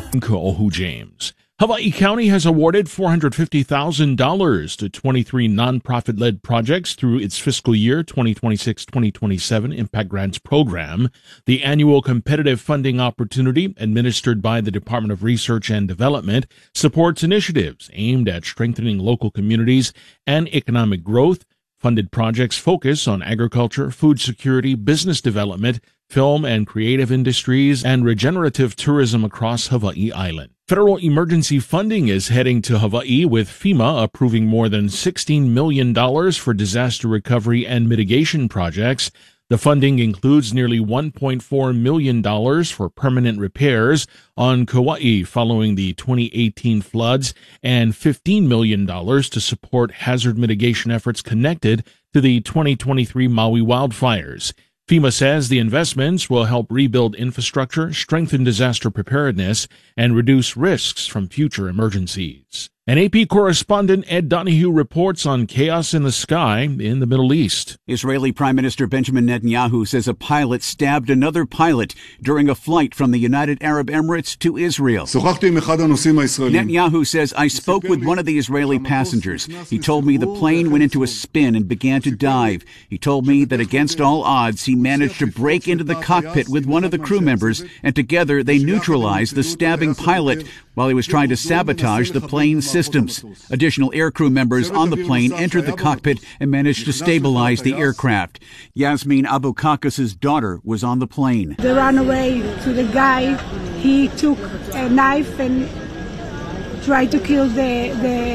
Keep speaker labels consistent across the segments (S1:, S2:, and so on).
S1: Ko'ohu James. Hawaii County has awarded $450,000 to 23 nonprofit-led projects through its fiscal year 2026-2027 Impact Grants program. The annual competitive funding opportunity, administered by the Department of Research and Development, supports initiatives aimed at strengthening local communities and economic growth. Funded projects focus on agriculture, food security, business development, film and creative industries, and regenerative tourism across Hawaii Island. Federal emergency funding is heading to Hawaii, with FEMA approving more than $16 million for disaster recovery and mitigation projects. The funding includes nearly $1.4 million for permanent repairs on Kauai following the 2018 floods and $15 million to support hazard mitigation efforts connected to the 2023 Maui wildfires. FEMA says the investments will help rebuild infrastructure, strengthen disaster preparedness, and reduce risks from future emergencies. An AP correspondent, Ed Donahue, reports on chaos in the sky in the Middle East.
S2: Israeli Prime Minister Benjamin Netanyahu says a pilot stabbed another pilot during a flight from the United Arab Emirates to Israel. Netanyahu says, "I spoke with one of the Israeli passengers. He told me the plane went into a spin and began to dive. He told me that against all odds, he managed to break into the cockpit with one of the crew members, and together they neutralized the stabbing pilot while he was trying to sabotage the plane's systems. Additional aircrew members on the plane entered the cockpit and managed to stabilize the aircraft." Yasmin Abu Kakas's daughter was on the plane.
S3: They ran away to the guy. He took a knife and tried to kill the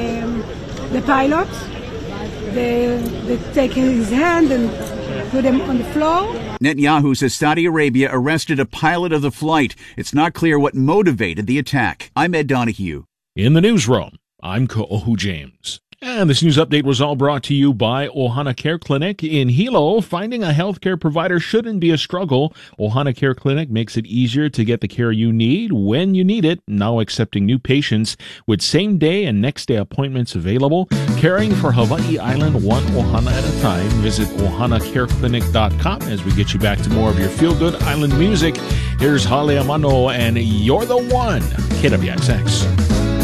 S3: pilot. They take his hand and put him on the floor.
S2: Netanyahu says Saudi Arabia arrested a pilot of the flight. It's not clear what motivated the attack. I'm Ed Donahue.
S1: In the newsroom, I'm Ko'ohu James. And this news update was all brought to you by Ohana Care Clinic in Hilo. Finding a healthcare provider shouldn't be a struggle. Ohana Care Clinic makes it easier to get the care you need when you need it. Now accepting new patients with same-day and next-day appointments available. Caring for Hawaii Island one ohana at a time. Visit ohanacareclinic.com as we get you back to more of your feel-good island music. Here's Hale Amano and You're the One, KWXX.